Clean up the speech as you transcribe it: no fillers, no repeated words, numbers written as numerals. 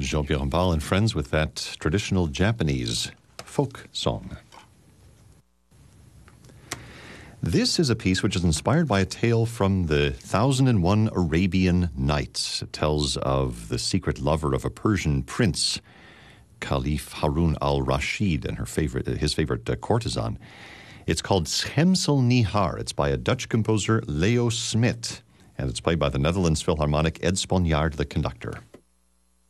Jean-Pierre Rampal and friends with that traditional Japanese folk song. This is a piece which is inspired by a tale from the 1001 Arabian Nights. It tells of the secret lover of a Persian prince, Caliph Harun al-Rashid, and his favorite courtesan. It's called Schemsel Nihar. It's by a Dutch composer, Leo Smit, and it's played by the Netherlands Philharmonic, Ed Sponjaard, the conductor.